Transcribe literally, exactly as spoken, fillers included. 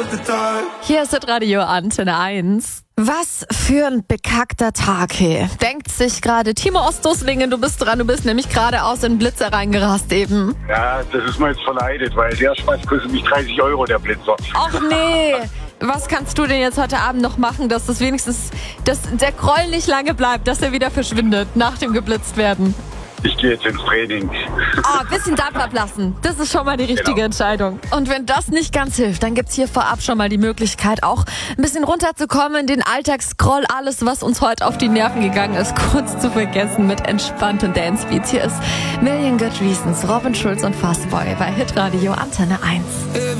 Hier ist das Radio Antenne eins. Was für ein bekackter Tag, hey. Denkt sich gerade Timo Ostdoslingen, du bist dran, du bist nämlich geradeaus in den Blitzer reingerast eben. Ja, das ist mir jetzt verleidet, weil der Spaß kostet mich dreißig Euro, der Blitzer. Ach nee. Was kannst du denn jetzt heute Abend noch machen, dass das wenigstens, dass der Groll nicht lange bleibt, dass er wieder verschwindet nach dem geblitzt werden? Ich gehe jetzt ins Training. Ah, ein bisschen Dampf ablassen. Das ist schon mal die richtige Genau. Entscheidung. Und wenn das nicht ganz hilft, dann gibt's hier vorab schon mal die Möglichkeit, auch ein bisschen runterzukommen, den Alltagsgroll, alles, was uns heute auf die Nerven gegangen ist, kurz zu vergessen mit entspannten Dance-Beats. Hier ist Million Good Reasons, Robin Schulz und Fastboy bei Hitradio Antenne eins.